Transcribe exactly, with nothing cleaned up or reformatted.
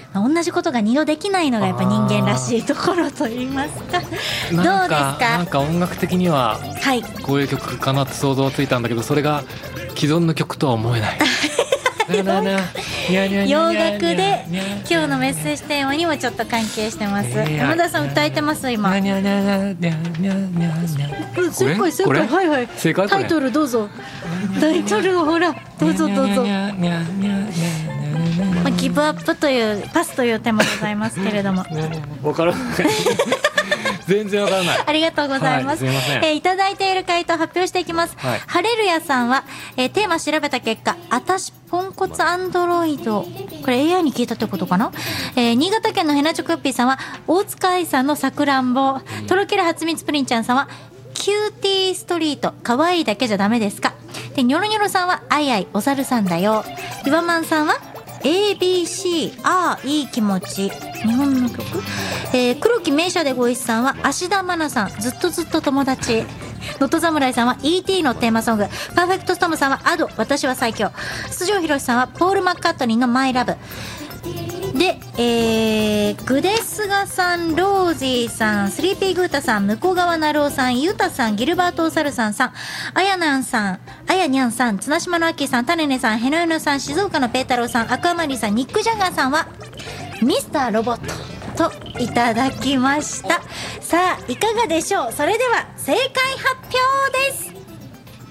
同じことが二度できないのがやっぱ人間らしいところと言いますか。どうですか。 なんか音楽的にはこういう曲かなって想像はついたんだけど、それが既存の曲とは思えない洋楽で今日のメッセージテーマにもちょっと関係してます。山田さん歌えてます今。正解正解、はいはい、 正解。 タイトルどうぞ。タイトルをほらどうぞどうぞ。まあ、ギブアップというパスという手もございますけれどもわからない全然わからない。 ありがとうございます。はい、すいません。えー、いただいている回答発表していきます。はい、ハレルヤさんは、えー、テーマ調べた結果、あたしポンコツアンドロイド、これ エーアイ に聞いたってことかな。えー、新潟県のヘナチョクッピーさんは大塚愛さんのさくらんぼ、とろけるはちみつプリンちゃんさんはキューティーストリート、可愛いだけじゃダメですか。でニョロニョロさんはアイアイお猿さんだよ。リバマンさんは エービーシー あーいい気持ち、日本の曲。えー、黒木名車でご一さんは芦田愛菜さんずっとずっと友達。ノット侍さんは イーティー のテーマソング。パーフェクトストームさんはアド私は最強。須城博さんはポール・マッカートニーのマイラブで、えー、グデスガさん、ロージーさん、スリーピーグータさん、向川なるおさん、ユタさん、ギルバートおさるさんさん、あやなんさん、あやにゃんさん、綱島のあきさん、タネネさん、ヘノヨノさん、静岡のペータローさん、アクアマリーさん、ニック・ジャガーさんはミスターロボットといただきました。さあいかがでしょう。それでは正解発表です。